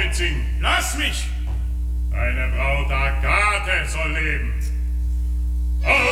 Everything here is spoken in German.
mitsingen. Lass mich! Deine Braut Agathe soll leben. Oh!